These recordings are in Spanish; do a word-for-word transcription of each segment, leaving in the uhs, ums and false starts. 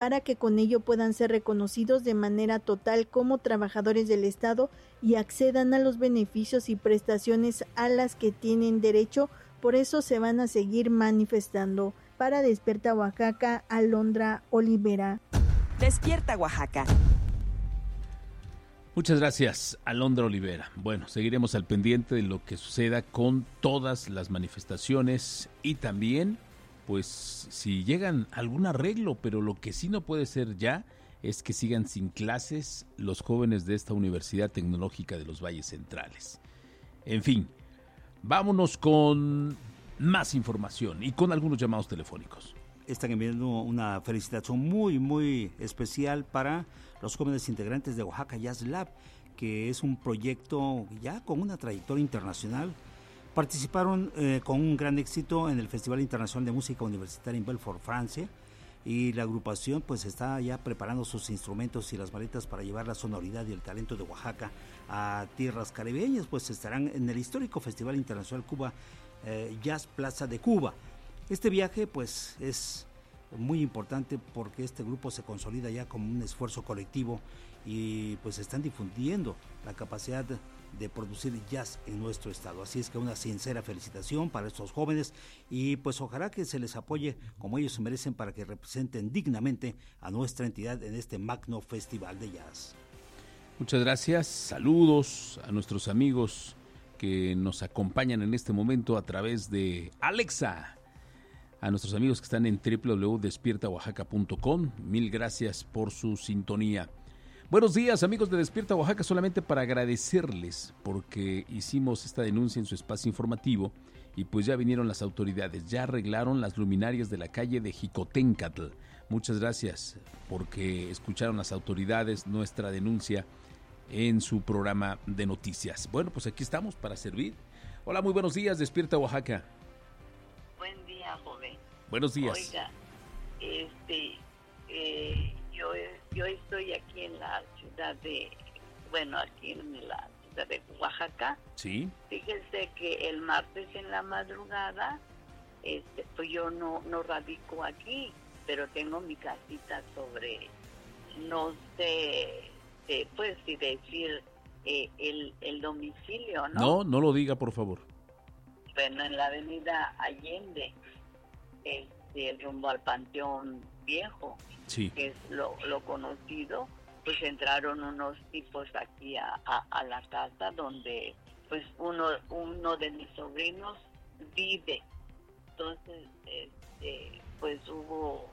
para que con ello puedan ser reconocidos de manera total como trabajadores del Estado y accedan a los beneficios y prestaciones a las que tienen derecho. Por eso se van a seguir manifestando. Para Despierta Oaxaca, Alondra Olivera. Despierta Oaxaca. Muchas gracias, Alondra Olivera. Bueno, seguiremos al pendiente de lo que suceda con todas las manifestaciones y también, pues, si llegan a algún arreglo, pero lo que sí no puede ser ya es que sigan sin clases los jóvenes de esta Universidad Tecnológica de los Valles Centrales. En fin, vámonos con más información y con algunos llamados telefónicos. Están enviando una felicitación muy, muy especial para los jóvenes integrantes de Oaxaca Jazz Lab, que es un proyecto ya con una trayectoria internacional. Participaron eh, con un gran éxito en el Festival Internacional de Música Universitaria en Belfort, Francia, y la agrupación pues está ya preparando sus instrumentos y las maletas para llevar la sonoridad y el talento de Oaxaca a tierras caribeñas, pues estarán en el histórico Festival Internacional Cuba eh, Jazz Plaza de Cuba. Este viaje pues es muy importante porque este grupo se consolida ya como un esfuerzo colectivo y pues están difundiendo la capacidad de producir jazz en nuestro estado. Así es que una sincera felicitación para estos jóvenes y pues ojalá que se les apoye como ellos se merecen para que representen dignamente a nuestra entidad en este magno festival de jazz. Muchas gracias, saludos a nuestros amigos que nos acompañan en este momento a través de Alexa, a nuestros amigos que están en doble u doble u doble u punto despierta oaxaca punto com, mil gracias por su sintonía. Buenos días, amigos de Despierta Oaxaca, solamente para agradecerles porque hicimos esta denuncia en su espacio informativo y pues ya vinieron las autoridades, ya arreglaron las luminarias de la calle de Jicotencatl. Muchas gracias porque escucharon las autoridades nuestra denuncia en su programa de noticias. Bueno, pues aquí estamos para servir. Hola, muy buenos días, Despierta Oaxaca. Buen día, joven. Buenos días. Oiga, este, eh, yo, yo estoy aquí en la ciudad de, bueno, aquí en la ciudad de Oaxaca. Sí. Fíjense que el martes en la madrugada, este, pues yo no, no radico aquí, pero tengo mi casita sobre, no sé, eh, pues si decir eh, el, el domicilio, ¿no? No, no lo diga, por favor. Bueno, en la avenida Allende, este, rumbo al Panteón Viejo, sí, que es lo, lo conocido, pues entraron unos tipos aquí a, a, a la casa donde pues uno uno de mis sobrinos vive. Entonces, este, pues hubo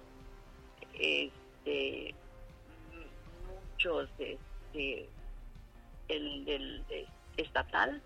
este muchos este el del estatal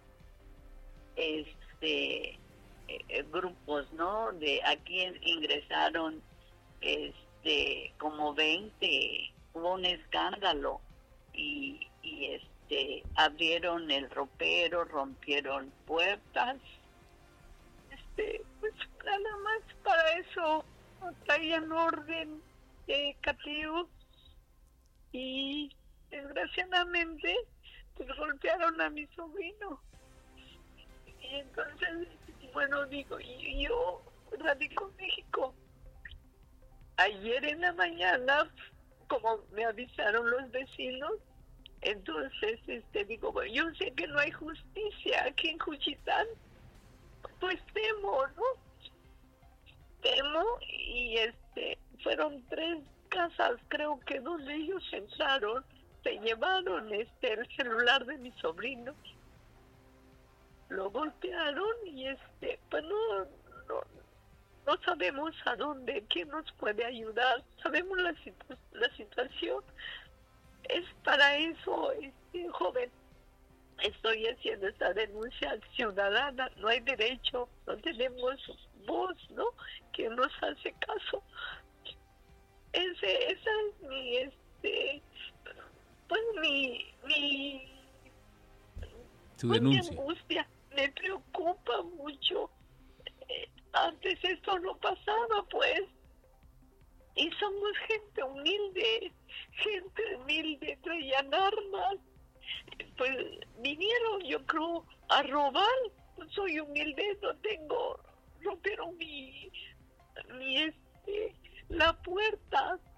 este eh, grupos, ¿no? De aquí ingresaron este como veinte, hubo un escándalo y, y este abrieron el ropero, rompieron puertas, este pues nada más para eso no traían orden de cateo y desgraciadamente pues golpearon a mi sobrino. Y entonces, bueno, digo, y yo radico en México. Ayer en la mañana, como me avisaron los vecinos, entonces, este, digo, bueno, yo sé que no hay justicia aquí en Juchitán, pues temo, ¿no? Temo, y este, fueron tres casas, creo que donde ellos entraron, se llevaron este el celular de mi sobrino. Lo golpearon y este pues no, no no sabemos a dónde, quién nos puede ayudar, sabemos la, situ- la situación. Es para eso, este joven, estoy haciendo esta denuncia ciudadana. No hay derecho, no tenemos voz, ¿no? ¿Quién nos hace caso? Ese, esa es mi este pues mi mi tu pues, denuncia. Mi angustia. Me preocupa mucho. Eh, antes esto no pasaba, pues. Y somos gente humilde, gente humilde, traían armas. Pues vinieron, yo creo, a robar. Soy humilde, no tengo, rompieron mi, mi este, la puerta.